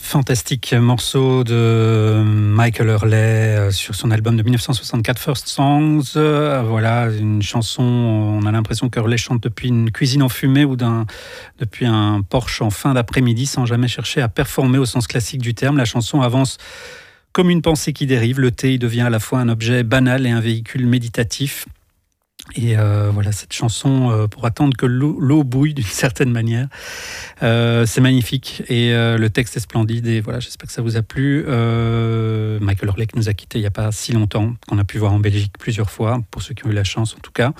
Fantastique morceau de Michael Hurley sur son album de 1964 First Songs. Voilà, une chanson, on a l'impression qu'Hurley chante depuis une cuisine enfumée ou depuis un Porsche en fin d'après-midi sans jamais chercher à performer au sens classique du terme. La chanson avance comme une pensée qui dérive. Le thé devient à la fois un objet banal et un véhicule méditatif. Et voilà, cette chanson, pour attendre que l'eau bouille d'une certaine manière, c'est magnifique et le texte est splendide et voilà, j'espère que ça vous a plu. Michael Hurley qui nous a quittés il n'y a pas si longtemps, qu'on a pu voir en Belgique plusieurs fois, pour ceux qui ont eu la chance en tout cas.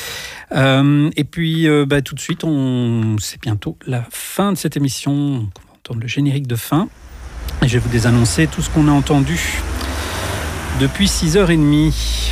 Et puis tout de suite, c'est bientôt la fin de cette émission, on va entendre le générique de fin et je vais vous désannoncer tout ce qu'on a entendu depuis 6h30.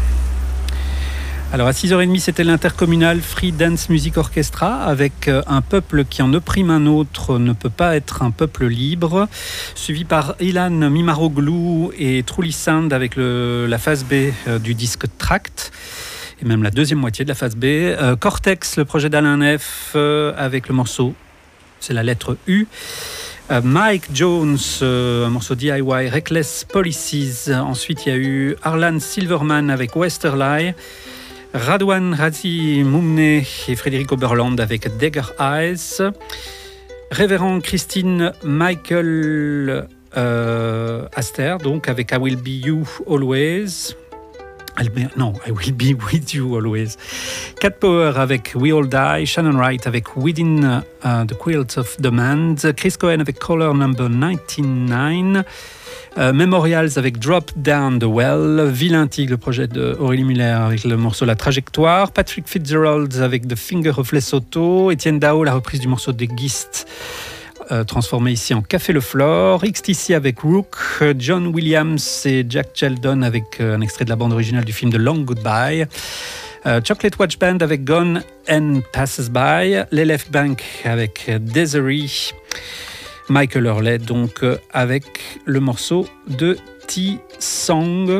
Alors à 6h30, c'était l'intercommunal Free Dance Music Orchestra avec un peuple qui en opprime un autre ne peut pas être un peuple libre, suivi par Ilan Mimaroglou et Truly Sound avec la phase B du disque Tract et même la deuxième moitié de la phase B. Cortex, le projet d'Alain Neff avec le morceau, c'est la lettre U. Mike Jones, un morceau DIY, Reckless Policies. Ensuite, il y a eu Arlan Silverman avec Westerly. Radwan Razi Moumne et Frédéric Oberland avec Dagger Eyes. Révérend Christine Michael Aster, donc avec I Will Be You Always. Non, I Will Be With You Always. Cat Power avec We All Die. Shannon Wright avec Within the Quilt of Demand. Chris Cohen avec Caller Number 99. Memorials avec Drop Down the Well, Vilain Tigre, le projet de Aurélie Muller avec le morceau La Trajectoire, Patrick Fitzgerald avec The Finger of Lesotho, Étienne Dao, la reprise du morceau de Gist, transformé ici en Café Le Flore, XTC avec Rook, John Williams et Jack Sheldon avec un extrait de la bande originale du film The Long Goodbye, Chocolate Watch Band avec Gone and Passes By, Les Left Bank avec Desiree, Michael Hurley, donc avec le morceau de T-Song.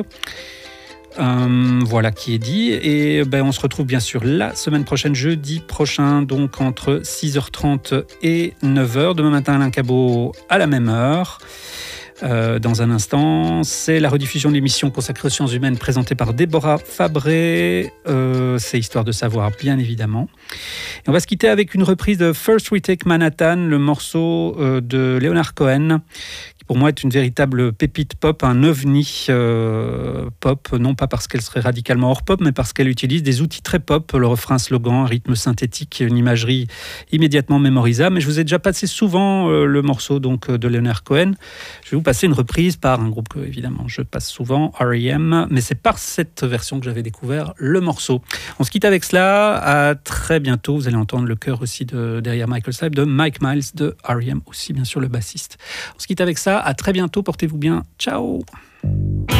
Voilà qui est dit. Et on se retrouve bien sûr la semaine prochaine, jeudi prochain, donc entre 6h30 et 9h. Demain matin, Alain Cabot à la même heure. Dans un instant, c'est la rediffusion de l'émission consacrée aux sciences humaines présentée par Déborah Fabré. C'est Histoire de savoir, bien évidemment. Et on va se quitter avec une reprise de First We Take Manhattan, le morceau de Leonard Cohen, qui pour moi est une véritable pépite pop, un ovni pop, non pas parce qu'elle serait radicalement hors pop, mais parce qu'elle utilise des outils très pop, le refrain, slogan, un rythme synthétique, une imagerie immédiatement mémorisable. Mais je vous ai déjà passé souvent le morceau donc, de Leonard Cohen. Je vais vous passer une reprise par un groupe que, évidemment, je passe souvent, R.E.M., mais c'est par cette version que j'avais découvert le morceau. On se quitte avec cela. À très bientôt. Vous allez entendre le chœur aussi derrière Michael Stipe de Mike Miles de R.E.M., aussi bien sûr le bassiste. On se quitte avec ça. À très bientôt. Portez-vous bien. Ciao.